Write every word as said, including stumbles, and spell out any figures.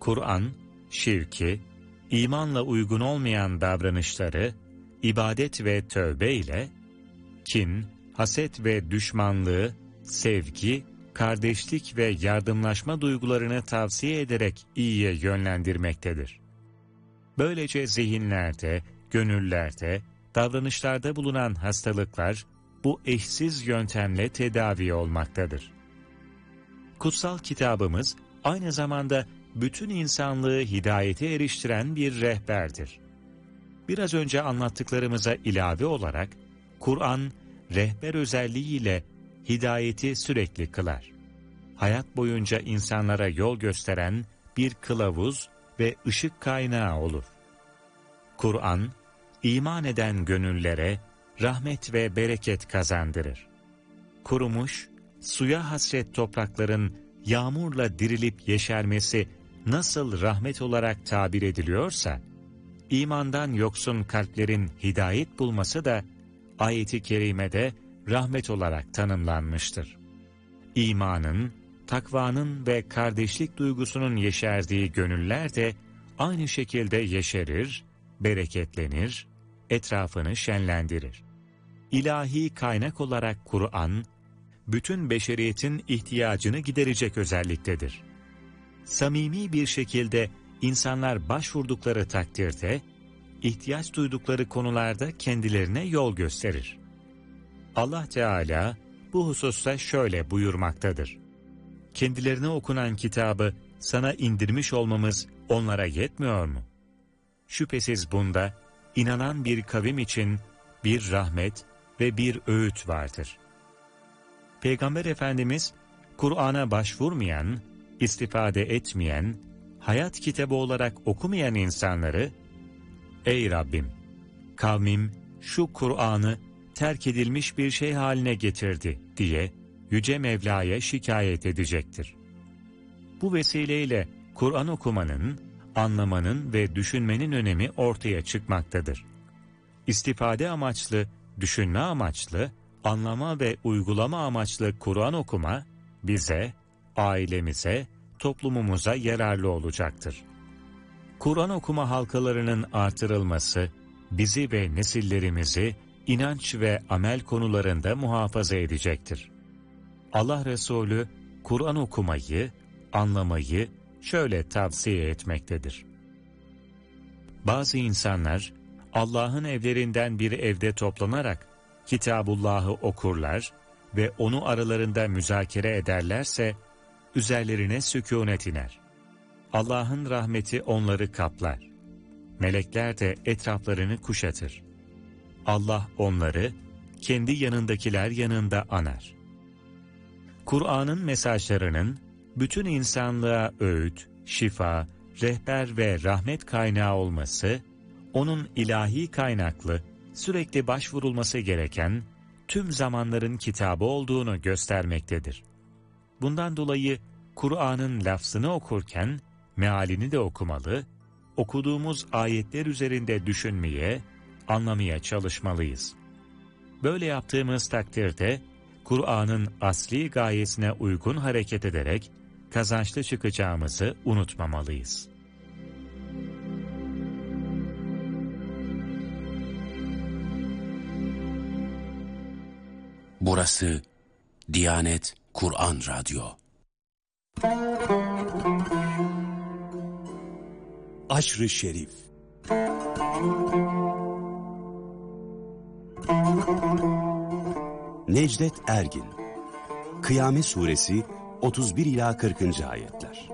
Kur'an, şirki, imanla uygun olmayan davranışları, ibadet ve tövbe ile, kin, haset ve düşmanlığı, sevgi, kardeşlik ve yardımlaşma duygularını tavsiye ederek iyiye yönlendirmektedir. Böylece zihinlerde, gönüllerde, davranışlarda bulunan hastalıklar bu eşsiz yöntemle tedavi olmaktadır. Kutsal kitabımız aynı zamanda bütün insanlığı hidayete eriştiren bir rehberdir. Biraz önce anlattıklarımıza ilave olarak, Kur'an, rehber özelliğiyle hidayeti sürekli kılar. Hayat boyunca insanlara yol gösteren bir kılavuz ve ışık kaynağı olur. Kur'an, iman eden gönüllere rahmet ve bereket kazandırır. Kurumuş, suya hasret toprakların yağmurla dirilip yeşermesi nasıl rahmet olarak tabir ediliyorsa, imandan yoksun kalplerin hidayet bulması da ayet-i kerimede rahmet olarak tanımlanmıştır. İmanın, takvanın ve kardeşlik duygusunun yeşerdiği gönüller de aynı şekilde yeşerir, bereketlenir, etrafını şenlendirir. İlahi kaynak olarak Kur'an, bütün beşeriyetin ihtiyacını giderecek özelliktedir. Samimi bir şekilde insanlar başvurdukları takdirde, ihtiyaç duydukları konularda kendilerine yol gösterir. Allah Teala bu hususta şöyle buyurmaktadır. Kendilerine okunan kitabı sana indirmiş olmamız onlara yetmiyor mu? Şüphesiz bunda inanan bir kavim için bir rahmet ve bir öğüt vardır. Peygamber Efendimiz, Kur'an'a başvurmayan, istifade etmeyen, hayat kitabı olarak okumayan insanları, "Ey Rabbim, kavmim şu Kur'an'ı terk edilmiş bir şey haline getirdi" diye Yüce Mevla'ya şikayet edecektir. Bu vesileyle Kur'an okumanın, anlamanın ve düşünmenin önemi ortaya çıkmaktadır. İstifade amaçlı, düşünme amaçlı, anlama ve uygulama amaçlı Kur'an okuma, bize, ailemize, toplumumuza yararlı olacaktır. Kur'an okuma halkalarının artırılması, bizi ve nesillerimizi inanç ve amel konularında muhafaza edecektir. Allah Resulü, Kur'an okumayı, anlamayı şöyle tavsiye etmektedir. Bazı insanlar, Allah'ın evlerinden bir evde toplanarak Kitabullah'ı okurlar ve onu aralarında müzakere ederlerse, üzerlerine sükûnet iner. Allah'ın rahmeti onları kaplar. Melekler de etraflarını kuşatır. Allah onları kendi yanındakiler yanında anar. Kur'an'ın mesajlarının bütün insanlığa öğüt, şifa, rehber ve rahmet kaynağı olması, onun ilahi kaynaklı, sürekli başvurulması gereken tüm zamanların kitabı olduğunu göstermektedir. Bundan dolayı Kur'an'ın lafzını okurken mealini de okumalı, okuduğumuz ayetler üzerinde düşünmeye, anlamaya çalışmalıyız. Böyle yaptığımız takdirde Kur'an'ın asli gayesine uygun hareket ederek kazançlı çıkacağımızı unutmamalıyız. Burası Diyanet Kur'an Radyo. Aşr-ı Şerif. Necdet Ergin. Kıyamet Suresi otuz bir ila kırkıncı ayetler.